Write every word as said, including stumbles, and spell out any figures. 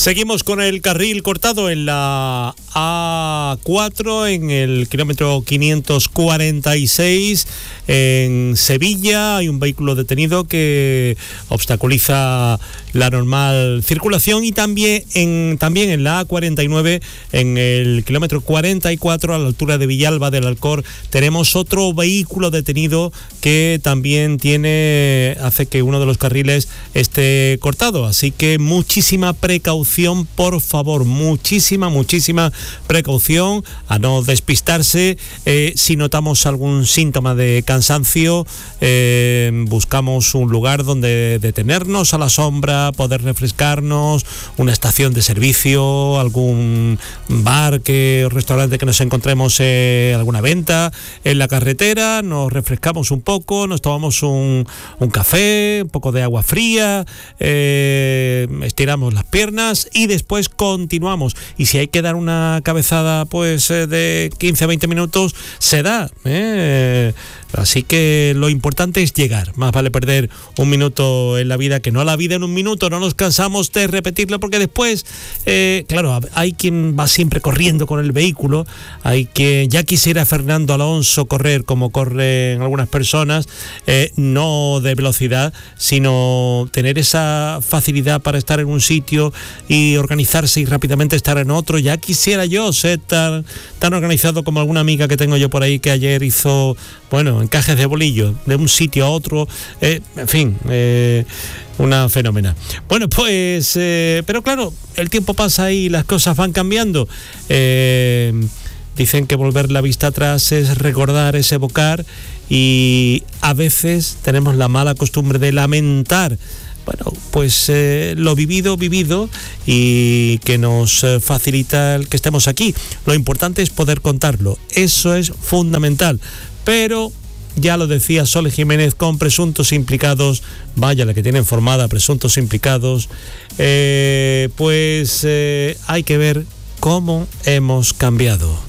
Seguimos con el carril cortado en la A cuatro, en el kilómetro quinientos cuarenta y seis, en Sevilla. Hay un vehículo detenido que obstaculiza la normal circulación, y también en, también en la A cuarenta y nueve, en el kilómetro cuarenta y cuatro, a la altura de Villalba del Alcor, tenemos otro vehículo detenido que también tiene, hace que uno de los carriles esté cortado. Así que muchísima precaución, por favor, muchísima, muchísima precaución a no despistarse. Eh, si notamos algún síntoma de cansancio, eh, buscamos un lugar donde detenernos a la sombra, poder refrescarnos, una estación de servicio, algún bar que, o restaurante que nos encontremos, eh, alguna venta en la carretera, nos refrescamos un poco, nos tomamos un, un café, un poco de agua fría, eh, estiramos las piernas y después continuamos. Y si hay que dar una cabezada pues eh, de quince a veinte minutos, se da, ¿eh? Así que lo importante es llegar. Más vale perder un minuto en la vida que no la vida en un minuto. No nos cansamos de repetirlo, porque después, eh, claro, hay quien va siempre corriendo con el vehículo. Hay quien ya quisiera Fernando Alonso correr como corren algunas personas, eh, no de velocidad, sino tener esa facilidad para estar en un sitio y organizarse y rápidamente estar en otro. Ya quisiera yo ser tan, tan organizado como alguna amiga que tengo yo por ahí, que ayer hizo, bueno, encajes de bolillo de un sitio a otro, eh, en fin, eh, una fenómena. Bueno, pues, eh, pero claro, el tiempo pasa y las cosas van cambiando. Eh, dicen que volver la vista atrás es recordar, es evocar, y a veces tenemos la mala costumbre de lamentar, bueno, pues eh, lo vivido, vivido, y que nos eh, facilita el que estemos aquí. Lo importante es poder contarlo, eso es fundamental. Pero ya lo decía Sole Jiménez, con presuntos implicados, vaya la que tienen formada, presuntos implicados, eh, pues eh, hay que ver cómo hemos cambiado.